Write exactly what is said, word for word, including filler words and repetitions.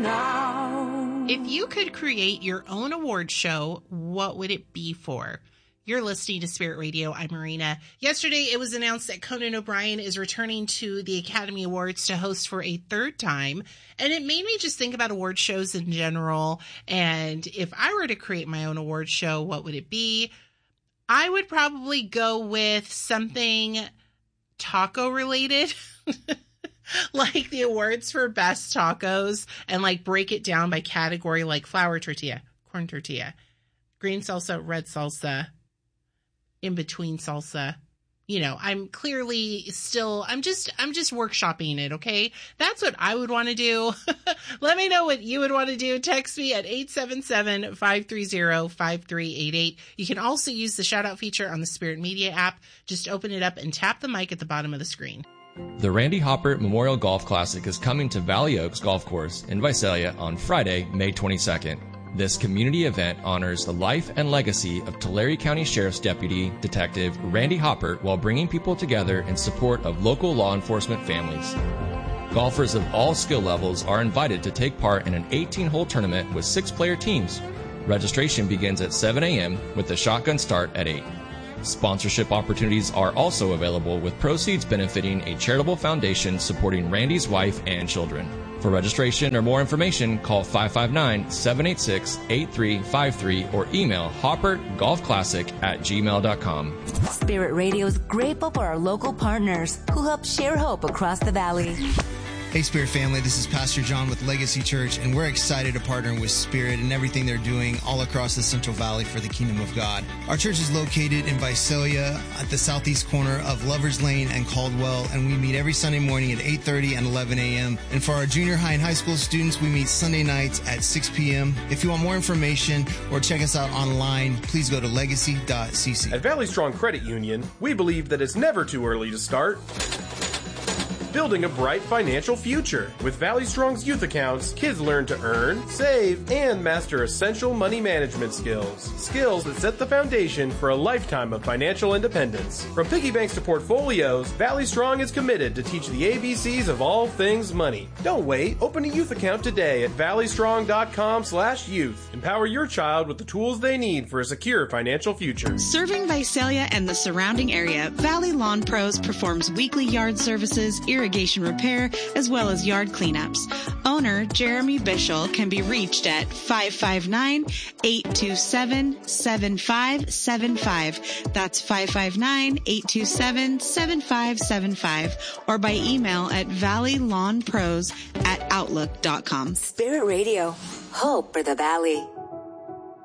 now. If you could create your own award show, what would it be for? You're listening to Spirit Radio. I'm Marina. Yesterday, it was announced that Conan O'Brien is returning to the Academy Awards to host for a third time. And it made me just think about award shows in general. And if I were to create my own award show, what would it be? I would probably go with something taco related. Like the awards for best tacos, and like break it down by category, like flour tortilla, corn tortilla, green salsa, red salsa, in between salsa. You know, I'm clearly still, I'm just, I'm just workshopping it. Okay. That's what I would want to do. Let me know what you would want to do. Text me at eight seven seven, five three zero, five three eight eight. You can also use the shout out feature on the Spirit Media app. Just open it up and tap the mic at the bottom of the screen. The Randy Hopper Memorial Golf Classic is coming to Valley Oaks Golf Course in Visalia on Friday, May twenty-second. This community event honors the life and legacy of Tulare County Sheriff's Deputy Detective Randy Hopper while bringing people together in support of local law enforcement families. Golfers of all skill levels are invited to take part in an eighteen-hole tournament with six-player teams. Registration begins at seven a.m. with the shotgun start at eight. Sponsorship opportunities are also available, with proceeds benefiting a charitable foundation supporting Randy's wife and children. For registration or more information, call five five nine, seven eight six, eight three five three or email hopper golf classic at gmail dot com. Spirit Radio is grateful for our local partners who help share hope across the valley. Hey, Spirit family, this is Pastor John with Legacy Church, and we're excited to partner with Spirit and everything they're doing all across the Central Valley for the Kingdom of God. Our church is located in Visalia at the southeast corner of Lovers Lane and Caldwell, and we meet every Sunday morning at eight thirty and eleven a.m. And for our junior high and high school students, we meet Sunday nights at six p.m. If you want more information or check us out online, please go to legacy dot c c. At Valley Strong Credit Union, we believe that it's never too early to start building a bright financial future. With Valley Strong's youth accounts, kids learn to earn, save, and master essential money management skills. Skills that set the foundation for a lifetime of financial independence. From piggy banks to portfolios, Valley Strong is committed to teach the A B Cs of all things money. Don't wait. Open a youth account today at valley strong dot com slash youth. Empower your child with the tools they need for a secure financial future. Serving Visalia and the surrounding area, Valley Lawn Pros performs weekly yard services, irrigation repair, as well as yard cleanups. Owner Jeremy Bishel can be reached at five five nine, eight two seven, seven five seven five. That's five five nine, eight two seven, seven five seven five, or by email at valley lawn pros at outlook dot com. Spirit Radio, hope for the valley.